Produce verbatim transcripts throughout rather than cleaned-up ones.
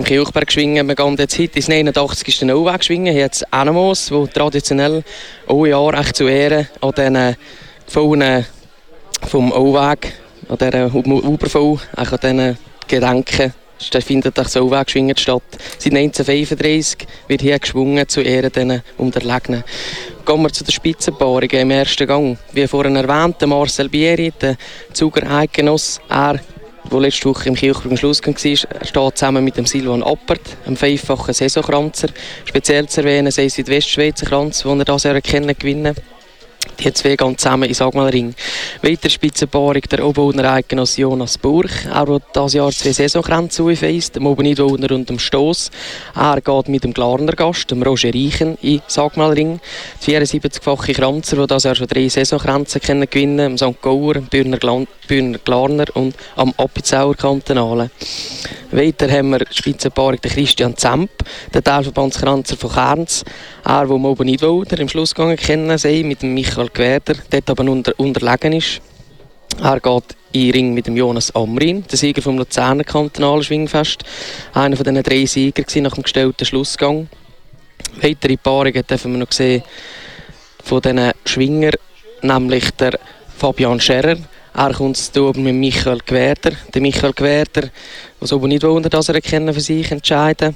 Im Kirchberg schwingen, wir gehen jetzt heute ins neunundachtzigste No-Weg schwingen. Hier jetzt Animos, die traditionell alle Jahr echt zu Ehren an diesen Gefallenen vom O-Weg, an dieser Uberfall, an diesen Gedenken. Da findet das O-Weg schwingen statt. Seit neunzehnhundertfünfunddreißig wird hier geschwungen zu Ehren dieser Unterlegenen. Gehen wir zu der Spitzenpaarung im ersten Gang. Wie vorhin erwähnt, Marcel Bieri, der Zuger Eidgenoss, er, der letzte Woche im Kirchberg am Schlussgang war, steht zusammen mit dem Silvan Appert, einem fünffachen Saisonkranzer. Speziell zu erwähnen sei der Westschweizer Kranz, den er dieses Jahr kennen gewinnen. Die zwei gehen zusammen in Sagmalring. Weiter Spitzenpaarung der Obwalder Eidgenoss Jonas Burch. Er hat dieses Jahr zwei Saisonkränze aufweist, dem Obernidwalder und dem Stoss. Er geht mit dem Glarner Gast, dem Roger Reichen, in Sagmalring. Die vierundsiebzigfache Kranzer, der dieses Jahr schon drei Saisonkränze kennen gewinnen, am Sankt Gauer, am Bühner Glarner und am Appenzauer Kantonalen. Weiter haben wir die Spitzenpaarung der Christian Zemp, der Teilverbandskranzer von Kerns. Er, der am Obernidwalder im Schlussgang kennen sei, mit dem Michael Gwerder, dort aber unter, unterlegen ist. Er geht in den Ring mit dem Jonas Amrin, der Sieger vom Luzerner Kantonalen Schwingfest. Einer von diesen drei Siegern nach dem gestellten Schlussgang. Weitere Paarungen dürfen wir noch sehen von diesen Schwingern, nämlich der Fabian Scherrer. Er kommt hier mit Michael Gwerder. Der Michael Gwerder, der so nicht wollte, dass er erkennen für sich entscheiden.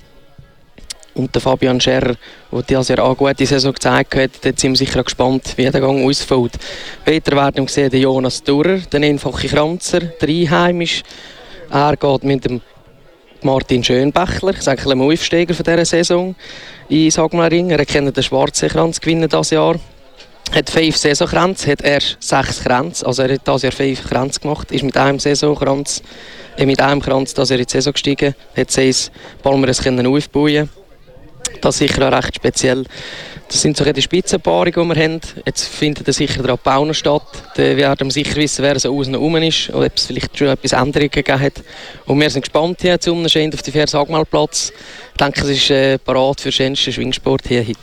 Und der Fabian Scherrer, der dieses Jahr eine gute Saison gezeigt hat, dort sind wir sicher gespannt, wie der Gang ausfällt. Weiter werden wir sehen, der Jonas Durer, der einfache Kranzer, der Einheimisch. Er geht mit dem Martin Schönbächler, ich sage ein Aufsteiger von dieser Saison, in Sagmalring. Er kennt den Schwarzseekranz gewinnen dieses Jahr. Er hat fünf Saisonkränze, hat erst sechs Kränze, also er hat dieses Jahr fünf Kränze gemacht, ist mit einem Saisonkranz, äh, mit einem Kranz dieses Jahr in die Saison gestiegen, hat sechs Palmeres können aufbauen. Das ist sicher auch recht speziell. Das sind so die Spitzenpaarungen, die wir haben. Jetzt findet sicher der Abbau statt. Da werden wir sicher wissen, wer so außen herum ist oder ob es vielleicht schon etwas Änderungen gegeben hat. Und wir sind gespannt hier zum Umstehen auf den Versagmalplatz. Ich denke, es ist äh, parat für den schönsten Schwingsport hier heute.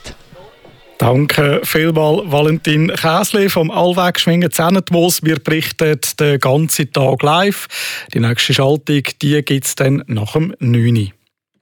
Danke vielmals, Valentin Käsli vom Allwegschwingen Zennetwos. Wir berichten den ganzen Tag live. Die nächste Schaltung gibt es dann nach dem neun Uhr.